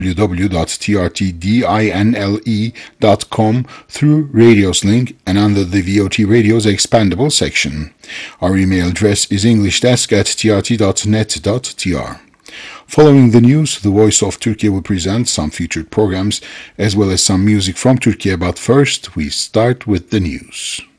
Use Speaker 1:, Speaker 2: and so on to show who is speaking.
Speaker 1: www.trtdinle.com through Radios link and under the VOT Radio's expandable section. Our email address is englishdesk@trt.net.tr. Following the news, the Voice of Turkey will present some featured programs as well as some music from Turkey, but first we start with the news.